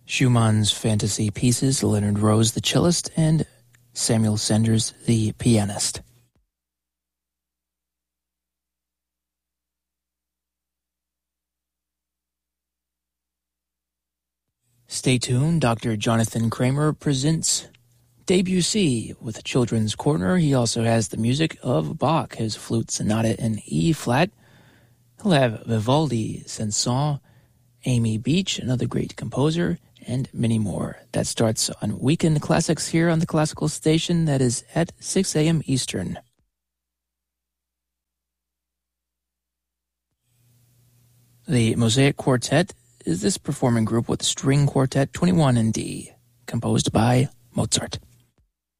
Schumann's Fantasy Pieces, Leonard Rose the cellist, and Samuel Sanders the pianist. Stay tuned, Dr. Jonathan Kramer presents Debussy with Children's Corner. He also has the music of Bach, his flute sonata in E-flat. He'll have Vivaldi, Saint-Saëns, Amy Beach, another great composer, and many more. That starts on Weekend Classics here on the Classical Station. That is at 6 a.m. Eastern. The Mosaic Quartet is this performing group with string quartet 21 in D, composed by Mozart.